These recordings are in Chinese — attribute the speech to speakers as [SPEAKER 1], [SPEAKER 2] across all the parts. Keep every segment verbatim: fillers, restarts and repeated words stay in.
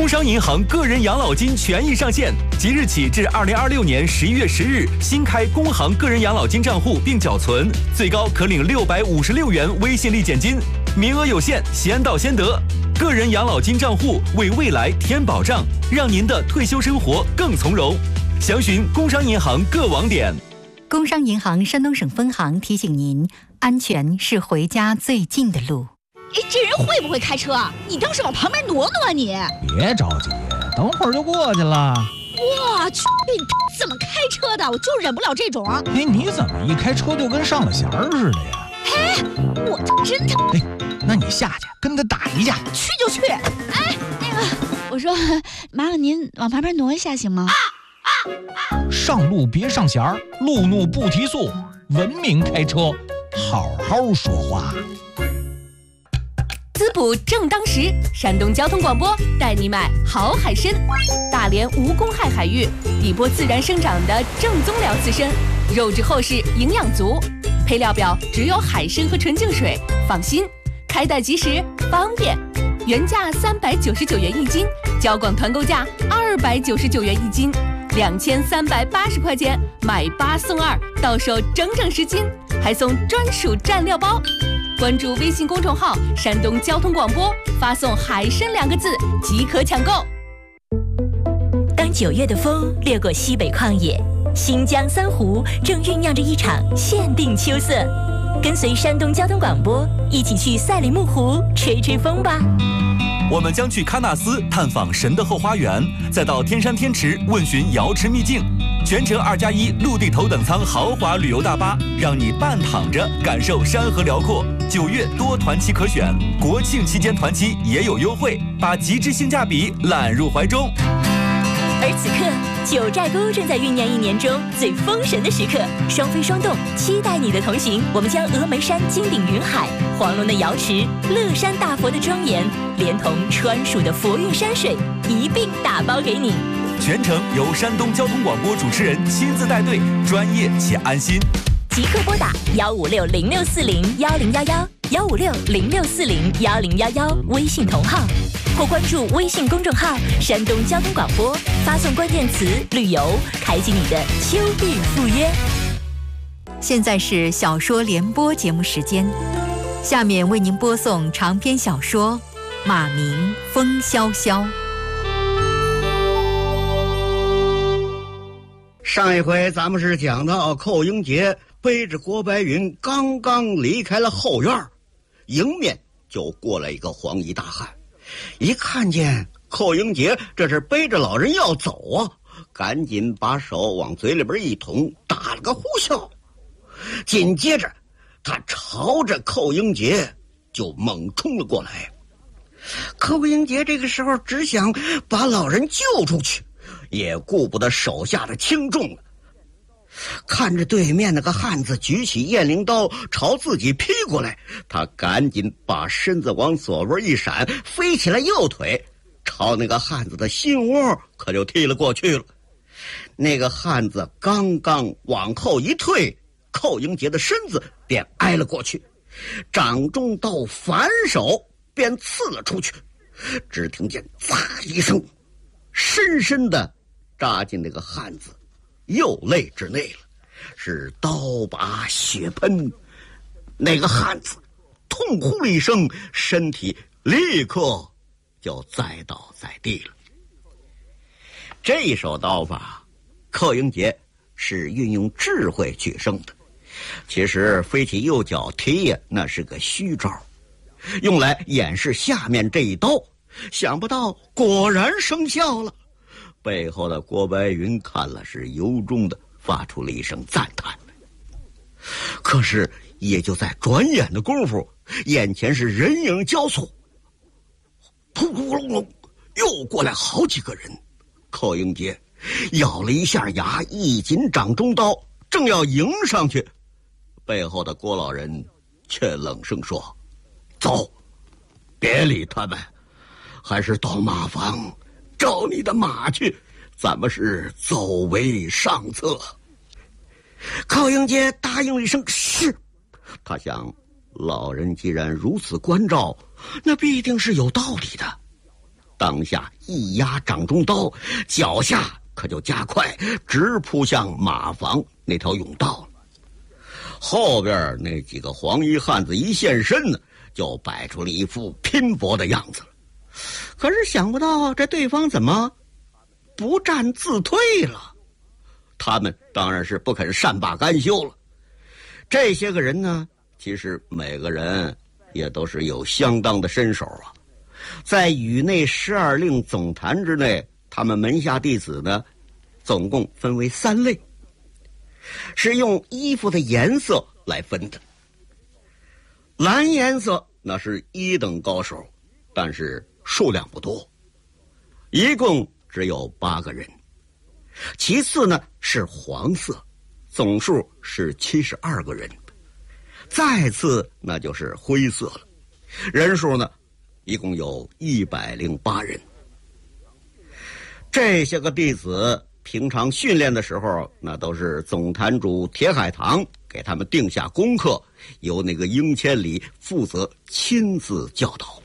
[SPEAKER 1] 工商银行个人养老金权益上线，即日起至二零二六年十一月十日，新开工行个人养老金账户并缴存，最高可领六百五十六元微信立减金，名额有限，先到先得。个人养老金账户为未来添保障，让您的退休生活更从容。详询工商银行各网点。
[SPEAKER 2] 工商银行山东省分行提醒您：安全是回家最近的路。
[SPEAKER 3] 哎，这人会不会开车？你倒是往旁边挪挪啊你！
[SPEAKER 4] 别着急，等会儿就过去了。
[SPEAKER 3] 我去，怎么开车的？我就忍不了这种。
[SPEAKER 4] 哎，你怎么一开车就跟上了弦儿似的呀？
[SPEAKER 3] 哎，我真的……
[SPEAKER 4] 哎，那你下去跟他打一架。
[SPEAKER 3] 去就去。哎，那个，我说，麻烦您往旁边挪一下行吗？
[SPEAKER 4] 上路别上弦儿，路怒不提速，文明开车，好好说话。
[SPEAKER 5] 滋补正当时，山东交通广播带你买好海参，大连无公害海域，底波自然生长的正宗辽刺参，肉质厚实，营养足。配料表只有海参和纯净水，放心，开袋即时，方便。原价三百九十九元一斤，交广团购价二百九十九元一斤，两千三百八十块钱买八送二，到手整整十斤，还送专属蘸料包。关注微信公众号山东交通广播，发送海参两个字即可抢购。
[SPEAKER 6] 当九月的风掠过西北旷野，新疆三湖正酝酿着一场限定秋色。跟随山东交通广播一起去赛里木湖吹吹风吧。
[SPEAKER 1] 我们将去喀纳斯探访神的后花园，再到天山天池问询瑶池秘境，全程二加一陆地头等舱豪华旅游大巴，让你半躺着感受山河辽阔。九月多团期可选，国庆期间团期也有优惠，把极致性价比揽入怀中。
[SPEAKER 6] 而此刻，九寨沟正在酝酿一年中最封神的时刻，双飞双动，期待你的同行。我们将峨眉山金顶云海、黄龙的瑶池、乐山大佛的庄严，连同川蜀的佛韵山水一并打包给你。
[SPEAKER 1] 全程由山东交通广播主持人亲自带队，专业且安心。
[SPEAKER 6] 即刻拨打幺五六零六四零幺零幺幺幺五六零六四零幺零幺幺微信同号，或关注微信公众号山东交通广播，发送关键词旅游，开启你的秋日赴约。
[SPEAKER 2] 现在是小说联播节目时间，下面为您播送长篇小说《马明风萧萧》。
[SPEAKER 7] 上一回咱们是讲到寇英杰背着郭白云刚刚离开了后院，迎面就过来一个黄衣大汉，一看见寇英杰这是背着老人要走啊，赶紧把手往嘴里边一捅，打了个呼啸。紧接着他朝着寇英杰就猛冲了过来。寇英杰这个时候只想把老人救出去，也顾不得手下的轻重了。看着对面那个汉子举起雁翎刀朝自己劈过来，他赶紧把身子往左边一闪，飞起来右腿朝那个汉子的心窝可就踢了过去了。那个汉子刚刚往后一退，寇英杰的身子便挨了过去，掌中刀反手便刺了出去，只听见嚓一声，深深地扎进那个汉子右肋之内了，是刀拔血喷。那个汉子痛呼了一声，身体立刻就栽倒在地了。这一手刀法，寇英杰是运用智慧取胜的。其实飞起右脚踢呀，那是个虚招，用来掩饰下面这一刀，想不到果然生效了。背后的郭白云看了是由衷的发出了一声赞叹。可是也就在转眼的功夫，眼前是人影交错，扑扑隆隆又过来好几个人。寇英杰咬了一下牙，一紧掌中刀，正要迎上去，背后的郭老人却冷声说：走，别理他们，还是到马房找你的马去，咱们是走为上策。寇英杰答应了一声是，他想老人既然如此关照，那必定是有道理的。 当下一压掌中刀，脚下可就加快，直扑向马房那条甬道了。后边那几个黄衣汉子一现身呢，就摆出了一副拼搏的样子了。可是想不到这对方怎么不战自退了？他们当然是不肯善罢甘休了。这些个人呢，其实每个人也都是有相当的身手啊。在宇内十二令总坛之内，他们门下弟子呢，总共分为三类，是用衣服的颜色来分的。蓝颜色那是一等高手，但是数量不多，一共只有八个人。其次呢是黄色，总数是七十二个人。再次那就是灰色了，人数呢一共有一百零八人。这些个弟子平常训练的时候，那都是总坛主铁海棠给他们定下功课，由那个英千里负责亲自教导。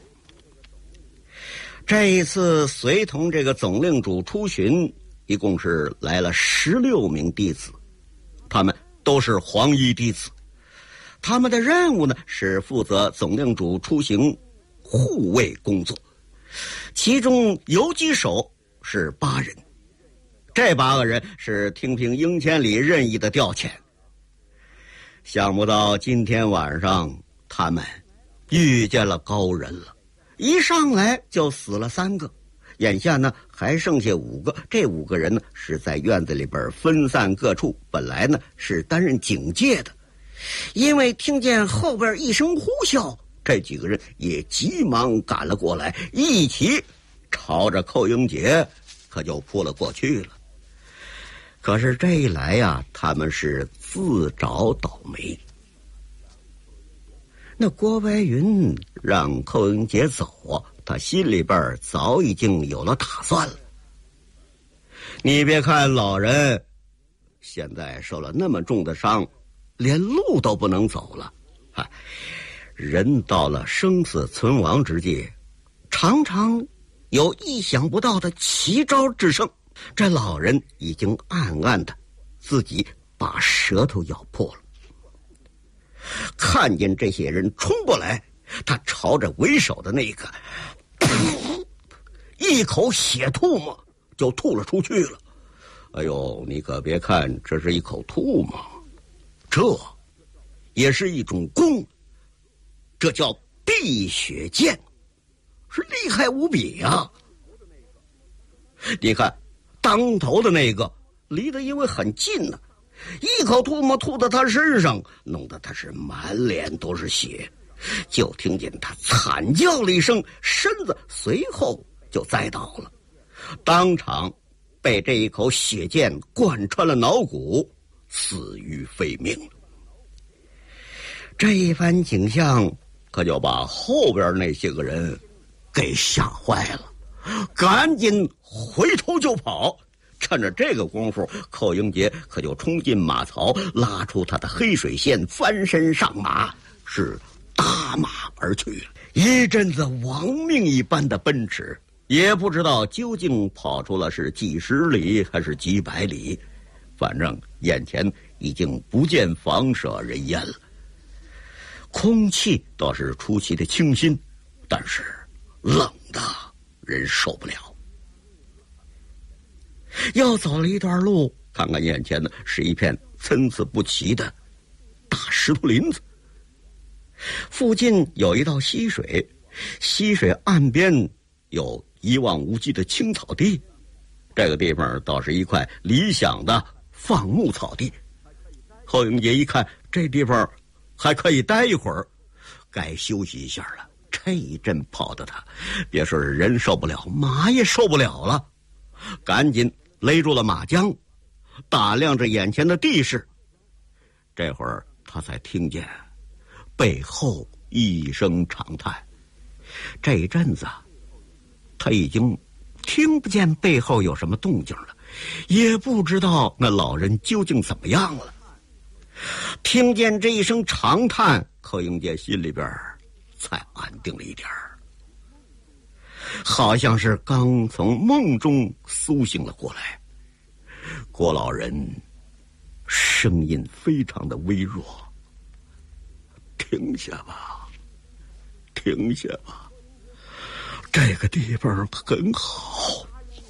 [SPEAKER 7] 这一次随同这个总令主出巡，一共是来了十六名弟子，他们都是黄衣弟子。他们的任务呢是负责总令主出行护卫工作，其中游击手是八人，这八个人是听凭英千里任意的调遣。想不到今天晚上他们遇见了高人了，一上来就死了三个，眼下呢还剩下五个。这五个人呢是在院子里边分散各处，本来呢是担任警戒的，因为听见后边一声呼啸，这几个人也急忙赶了过来，一起朝着寇英杰可就扑了过去了。可是这一来呀，他们是自找倒霉。那郭白云让寇英杰走啊，他心里边早已经有了打算了。你别看老人现在受了那么重的伤，连路都不能走了，哈，人到了生死存亡之际，常常有意想不到的奇招制胜。这老人已经暗暗的自己把舌头咬破了。看见这些人冲过来，他朝着为首的那个噗一口血吐沫就吐了出去了。哎呦，你可别看这是一口吐沫，这也是一种功，这叫碧血剑，是厉害无比啊。你看当头的那个离得因为很近呢、啊，一口吐沫吐到他身上，弄得他是满脸都是血。就听见他惨叫了一声，身子随后就栽倒了，当场被这一口血剑贯穿了脑骨，死于非命。这一番景象可就把后边那些个人给吓坏了，赶紧回头就跑。趁着这个功夫，寇英杰可就冲进马槽，拉出他的黑水线，翻身上马，是打马而去了。一阵子亡命一般的奔驰，也不知道究竟跑出了是几十里还是几百里，反正眼前已经不见房舍人烟了。空气倒是出奇的清新，但是冷的人受不了。又走了一段路，看看眼前的是一片参差不齐的大石头林子，附近有一道溪水，溪水岸边有一望无际的青草地，这个地方倒是一块理想的放牧草地。寇英杰一看这地方还可以待一会儿，该休息一下了。这一阵跑的他，别说是人受不了，马也受不了了，赶紧勒住了马缰，打量着眼前的地势。这会儿他才听见背后一声长叹。这一阵子他已经听不见背后有什么动静了，也不知道那老人究竟怎么样了。听见这一声长叹，寇英杰心里边才安定了一点儿。 好像是刚从梦中苏醒了过来。郭老人声音非常的微弱：“停下吧，停下吧，这个地方很好。”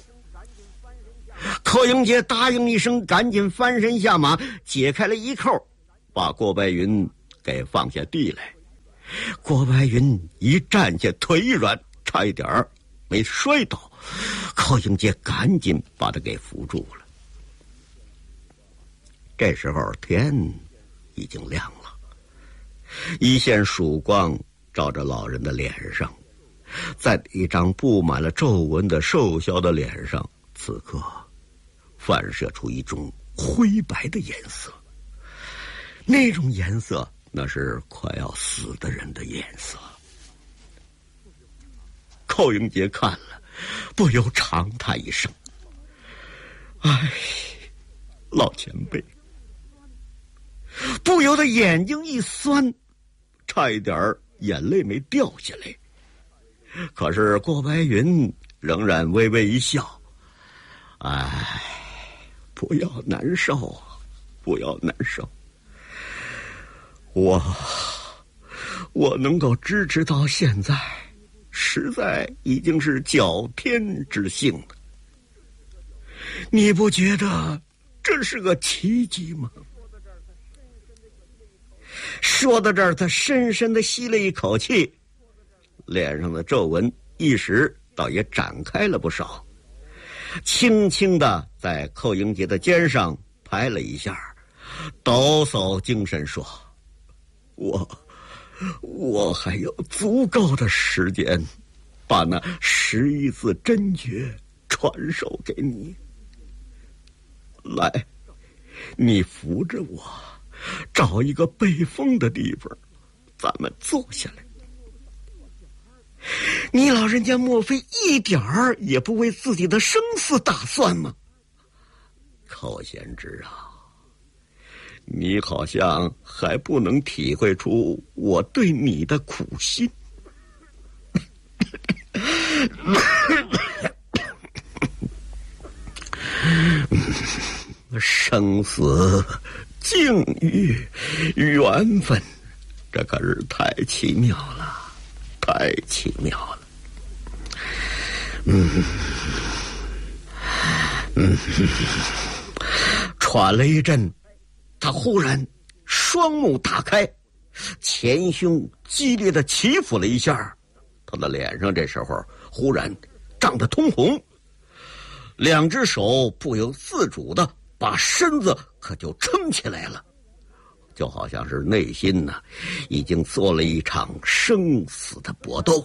[SPEAKER 7] 寇英杰答应一声，赶紧翻身下马，解开了衣扣，把郭白云给放下地来。郭白云一站下，腿一软，差一点儿没摔倒。寇英杰赶紧把他给扶住了。这时候天已经亮了，一线曙光照着老人的脸上，在一张布满了皱纹的瘦小的脸上，此刻反射出一种灰白的颜色。那种颜色，那是快要死的人的颜色。寇英杰看了，不由长叹一声：“唉，老前辈。”不由得眼睛一酸，差一点眼泪没掉下来。可是郭白云仍然微微一笑：“唉，不要难受啊，不要难受。我我能够支持到现在，实在已经是较天之幸了。你不觉得这是个奇迹吗？”说到这儿，他深深地吸了一口气，脸上的皱纹一时倒也展开了不少，轻轻地在寇英杰的肩上拍了一下，抖擞精神说：“我我还有足够的时间把那十一字真诀传授给你。来，你扶着我，找一个背风的地方，咱们坐下来。你老人家莫非一点儿也不为自己的生死打算吗？”寇贤之啊，你好像还不能体会出我对你的苦心。生死境遇缘分，这可是太奇妙了，太奇妙了。嗯嗯，喘了一阵，他忽然双目大开，前胸激烈的起伏了一下，他的脸上这时候忽然涨得通红，两只手不由自主的把身子可就撑起来了，就好像是内心呢已经做了一场生死的搏斗。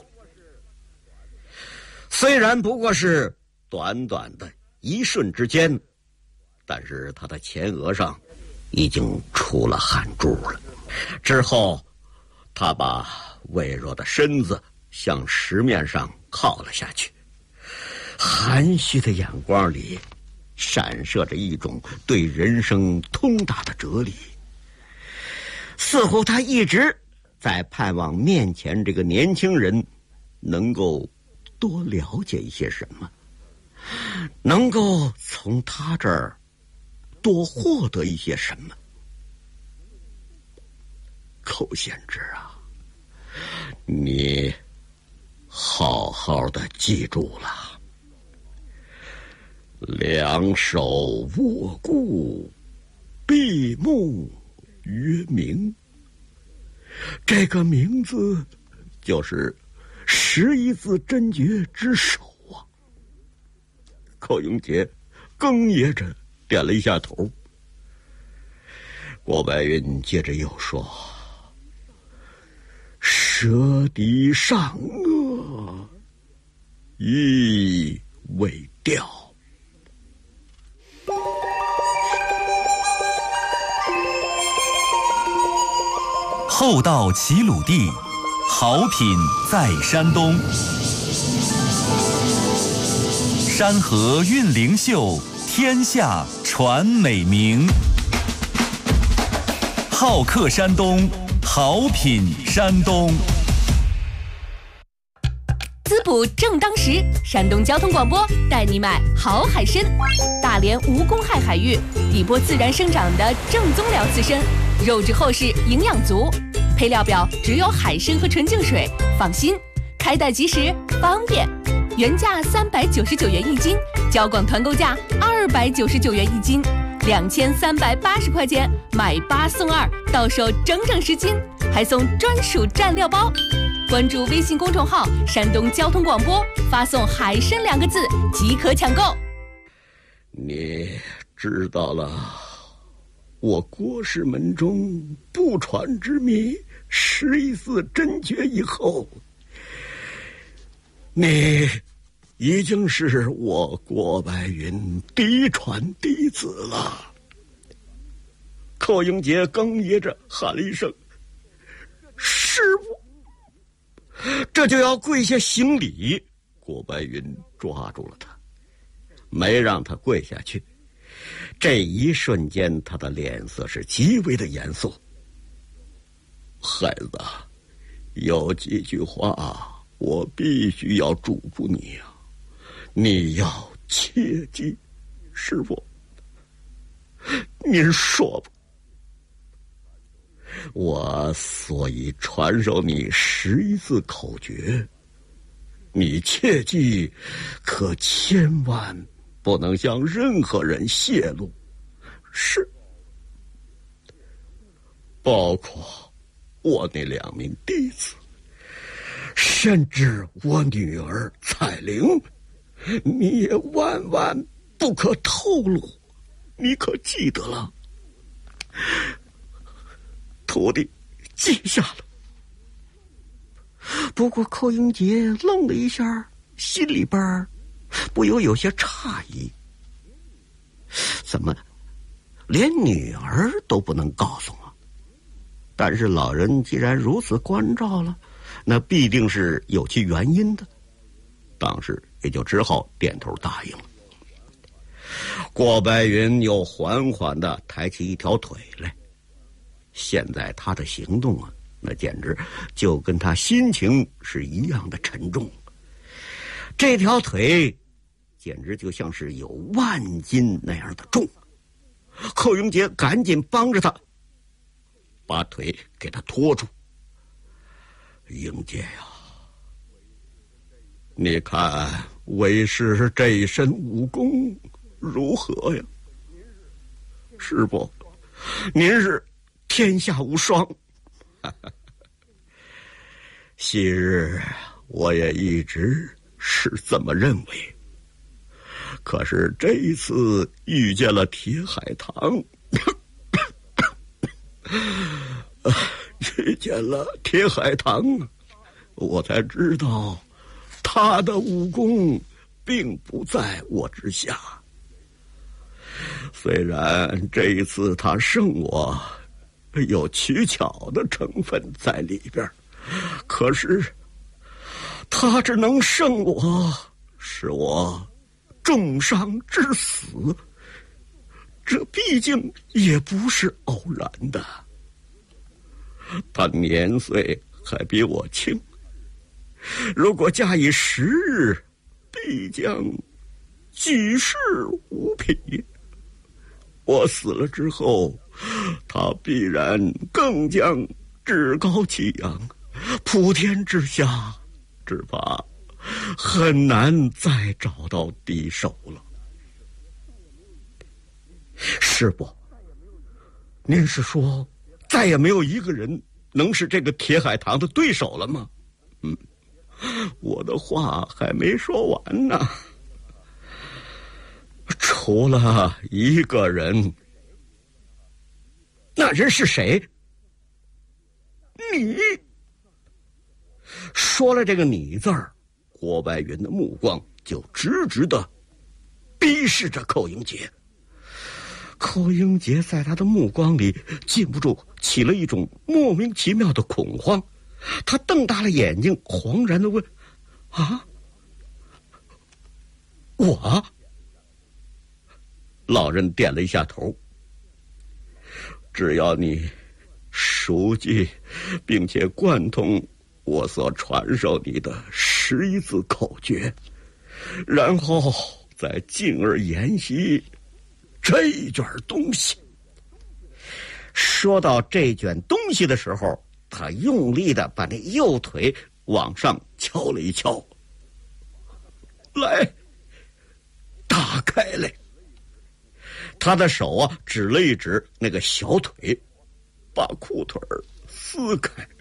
[SPEAKER 7] 虽然不过是短短的一瞬之间，但是他的前额上已经出了汗珠了。之后他把微弱的身子向石面上靠了下去，含蓄的眼光里闪射着一种对人生通达的哲理，似乎他一直在盼望面前这个年轻人能够多了解一些什么，能够从他这儿多获得一些什么。寇贤之啊，你好好的记住了，两手握固，闭目曰明。这个名字就是十一字真诀之首啊。寇英杰哽咽着点了一下头。郭白云接着又说：“蛇敌上恶，亦未掉。”
[SPEAKER 1] 厚道齐鲁地，好品在山东。山河韵灵秀，天下传美名。好客山东，好品山东。
[SPEAKER 5] 资捕正当时，山东交通广播带你买好海参。大连无公害海域，底波自然生长的正宗辽刺参，肉质厚实，营养足。配料表只有海参和纯净水，放心，开袋即时，方便。原价三百九十九元一斤，交广团购价二百九十九元一斤，两千三百八十块钱买八送二，到手整整十斤，还送专属蘸料包。关注微信公众号“山东交通广播”，发送“海参”两个字即可抢购。
[SPEAKER 7] 你知道了我郭氏门中不传之秘十一字真诀以后，你已经是我郭白云嫡传弟子了。寇英杰哽咽着喊了一声：“师傅！”这就要跪下行礼，郭白云抓住了他，没让他跪下去。这一瞬间，他的脸色是极为的严肃。孩子，有几句话我必须要嘱咐你啊，你要切记。师傅，您说吧。我所以传授你十一字口诀，你切记，可千万不能向任何人泄露。是，包括我那两名弟子，甚至我女儿彩玲，你也万万不可透露，你可记得了？徒弟记下了。不过寇英杰愣了一下，心里边不由有些诧异，怎么连女儿都不能告诉我？但是老人既然如此关照了，那必定是有其原因的，当时也就只好点头答应了。郭白云又缓缓地抬起一条腿来，现在他的行动啊，那简直就跟他心情是一样的沉重。这条腿简直就像是有万斤那样的重。寇英杰赶紧帮着他把腿给他拖住。英杰呀、啊，你看为师这一身武功如何呀？师傅，您是天下无双。昔日我也一直是这么认为，可是这一次遇见了铁海棠，遇见了铁海棠，我才知道他的武功并不在我之下。虽然这一次他胜我有取巧的成分在里边，可是他只能胜我，使我重伤致死，这毕竟也不是偶然的。他年岁还比我轻，如果加以时日，必将举世无匹。我死了之后，他必然更将趾高气扬，普天之下只怕很难再找到敌手了。师傅，您是说再也没有一个人能是这个铁海棠的对手了吗？嗯，我的话还没说完呢。除了一个人，那人是谁？你。说了这个你字儿，郭白云的目光就直直的逼视着寇英杰。寇英杰在他的目光里禁不住起了一种莫名其妙的恐慌，他瞪大了眼睛，惶然的问：“啊，我？”老人点了一下头。只要你熟记并且贯通我所传授你的十持一字口诀，然后再进而研习这一卷东西。说到这卷东西的时候，他用力地把那右腿往上敲了一敲，来，打开来。他的手啊指了一指那个小腿，把裤腿撕开。